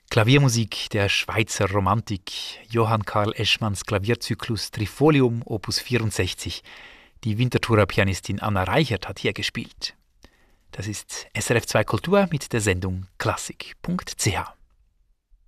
Klaviermusik der Schweizer Romantik, Johann Karl Eschmanns Klavierzyklus Trifolium Opus 64. Die Winterthurer Pianistin Anna Reichert hat hier gespielt. Das ist SRF 2 Kultur mit der Sendung klassik.ch.